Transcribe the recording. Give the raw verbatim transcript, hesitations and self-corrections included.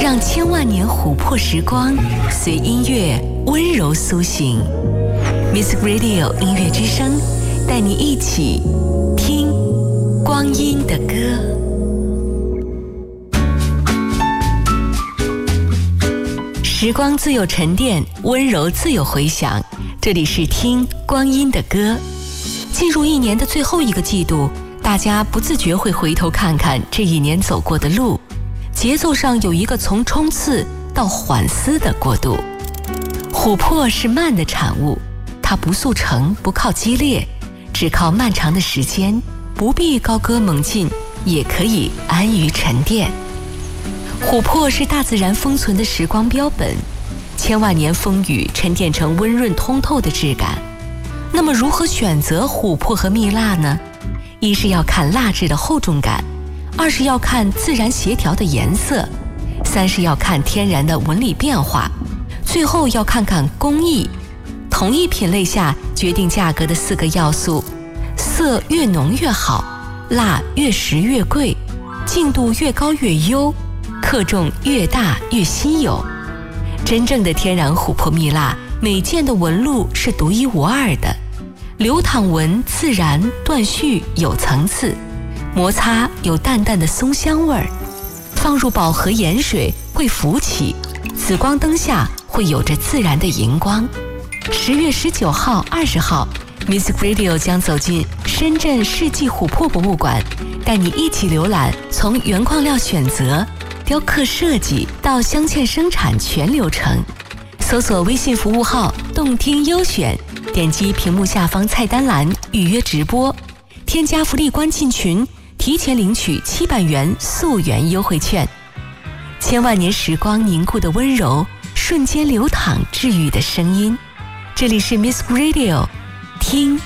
让千万年琥珀时光随音乐温柔苏醒。Music Radio 音乐之声，带你一起听光阴的歌。时光自有沉淀，温柔自有回响。这里是听光阴的歌。进入一年的最后一个季度，大家不自觉会回头看看这一年走过的路，节奏上有一个从冲刺到缓思的过渡。琥珀是慢的产物，它不速成，不靠激烈，只靠漫长的时间，不必高歌猛进，也可以安于沉淀。琥珀是大自然封存的时光标本，千万年风雨沉淀成温润通透的质感。那么如何选择琥珀和蜜蜡呢？一是要看蜡质的厚重感，二是要看自然协调的颜色，三是要看天然的纹理变化，最后要看看工艺。同一品类下决定价格的四个要素：色越浓越好，蜡越实越贵，净度越高越优，克重越大越稀有。真正的天然琥珀蜜蜡，每件的纹路是独一无二的，流淌纹自然断续有层次，摩擦有淡淡的松香味儿，放入饱和盐水会浮起，紫光灯下会有着自然的荧光。十月十九号、二十号 ，Music Radio 将走进深圳世纪琥珀博物馆，带你一起浏览从原矿料选择、雕刻设计到镶嵌生产全流程。搜索微信服务号“动听优选”，点击屏幕下方菜单栏预约直播，添加福利官进群，提前领取七百元溯源优惠券。千万年时光凝固的温柔，瞬间流淌治愈的声音。这里是 Music Radio， 听